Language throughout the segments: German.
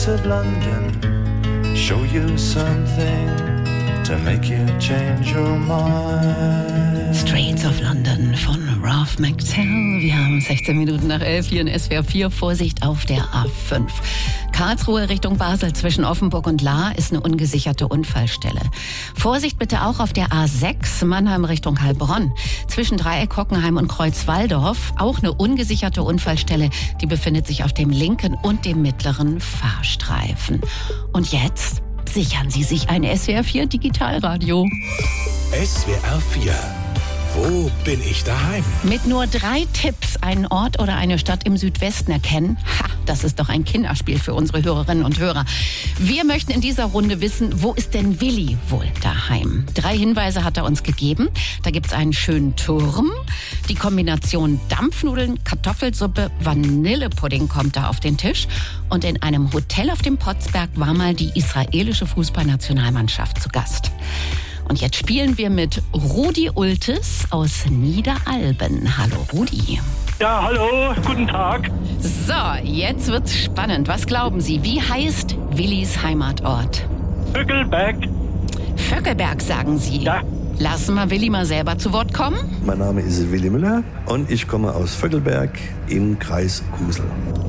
of London show you something to make you change your mind. Streets of London von Ralph McTell. Wir haben 16 Minuten nach 11 hier in SWR 4. Vorsicht auf der A5. Karlsruhe Richtung Basel zwischen Offenburg und Lahr ist eine ungesicherte Unfallstelle. Vorsicht bitte auch auf der A6 Mannheim Richtung Heilbronn. Zwischen Dreieck Hockenheim und Kreuzwaldorf auch eine ungesicherte Unfallstelle. Die befindet sich auf dem linken und dem mittleren Fahrstreifen. Und jetzt sichern Sie sich ein SWR 4 Digitalradio. SWR 4. Wo bin ich daheim? Mit nur 3 Tipps einen Ort oder eine Stadt im Südwesten erkennen? Ha, das ist doch ein Kinderspiel für unsere Hörerinnen und Hörer. Wir möchten in dieser Runde wissen, wo ist denn Willi wohl daheim? 3 Hinweise hat er uns gegeben. Da gibt's einen schönen Turm. Die Kombination Dampfnudeln, Kartoffelsuppe, Vanillepudding kommt da auf den Tisch. Und in einem Hotel auf dem Potsberg war mal die israelische Fußballnationalmannschaft zu Gast. Und jetzt spielen wir mit Rudi Ultes aus Niederalben. Hallo Rudi. Ja, hallo, guten Tag. So, jetzt wird's spannend. Was glauben Sie, wie heißt Willis Heimatort? Vöckelberg. Vöckelberg, sagen Sie? Ja. Lassen wir Willi mal selber zu Wort kommen. Mein Name ist Willi Müller und ich komme aus Vöckelberg im Kreis Kusel.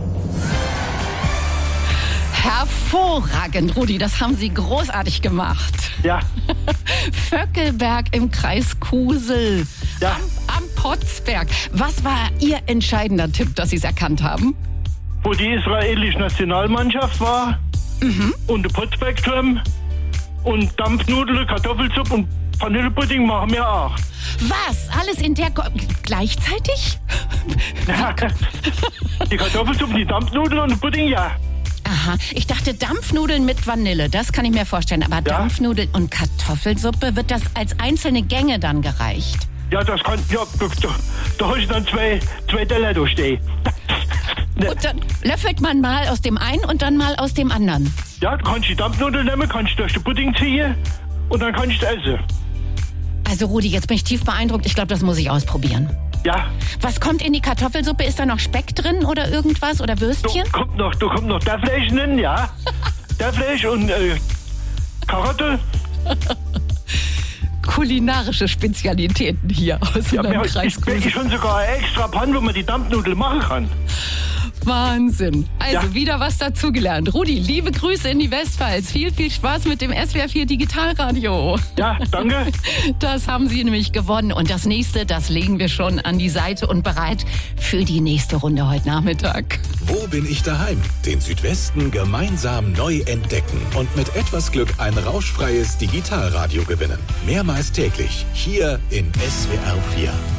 Hervorragend, Rudi, das haben Sie großartig gemacht. Ja. Vöckelberg im Kreis Kusel. Ja. Am Potsberg. Was war Ihr entscheidender Tipp, dass Sie es erkannt haben? Wo die israelische Nationalmannschaft war. Und der Potsbergturm. Und Dampfnudeln, Kartoffelsuppe und Vanillepudding machen wir auch. Was? Alles in der gleichzeitig? Ja. Die Kartoffelsuppe, die Dampfnudeln und der Pudding, ja. Aha, ich dachte Dampfnudeln mit Vanille, das kann ich mir vorstellen. Aber Ja. Dampfnudeln und Kartoffelsuppe, wird das als einzelne Gänge dann gereicht? Ja, das kann, ja, da hast du dann zwei Teller da stehen. Und dann löffelt man mal aus dem einen und dann mal aus dem anderen. Ja, du kannst die Dampfnudeln nehmen, kannst durch den Pudding ziehen und dann kannst du essen. Also Rudi, jetzt bin ich tief beeindruckt. Ich glaube, das muss ich ausprobieren. Ja. Was kommt in die Kartoffelsuppe? Ist da noch Speck drin oder irgendwas? Oder Würstchen? Da kommt noch der Fleisch drin, ja. Der Fleisch und Karotte. Kulinarische Spezialitäten hier aus Ja, dem ich Kreis Kusel. schon sogar eine extra Panne, wo man die Dampfnudeln machen kann. Wahnsinn. Also Ja. wieder was dazugelernt. Rudi, liebe Grüße in die Westpfalz. Viel, viel Spaß mit dem SWR 4 Digitalradio. Ja, danke. Das haben Sie nämlich gewonnen. Und das nächste, das legen wir schon an die Seite und bereit für die nächste Runde heute Nachmittag. Wo bin ich daheim? Den Südwesten gemeinsam neu entdecken und mit etwas Glück ein rauschfreies Digitalradio gewinnen. Mehrmals täglich hier in SWR 4.